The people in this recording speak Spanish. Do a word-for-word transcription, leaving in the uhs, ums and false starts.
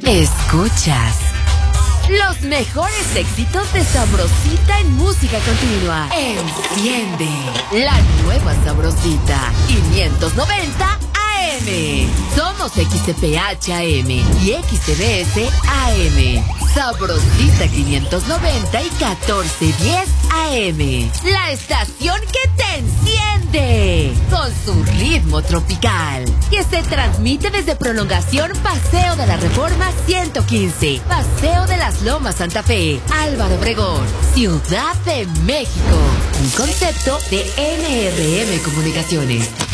Escuchas los mejores éxitos de Sabrosita en música continua. Enciende la nueva Sabrosita quinientos noventa A M. Somos X T P H A M y X T B S A M. Sabrosita quinientos noventa y catorce diez A M. La estación que te enciende con su ritmo tropical, que se transmite desde Prolongación Paseo de la Reforma ciento quince, Paseo de las Lomas Santa Fe, Álvaro Obregón, Ciudad de México. Un concepto de N R M Comunicaciones.